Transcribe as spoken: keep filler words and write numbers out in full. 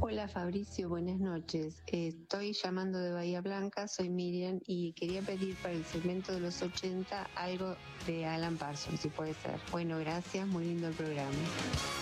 Hola Fabricio, buenas noches. Eh, Estoy llamando de Bahía Blanca, soy Miriam y quería pedir para el segmento de los ochenta algo de Alan Parsons, si puede ser. Bueno, gracias, muy lindo el programa.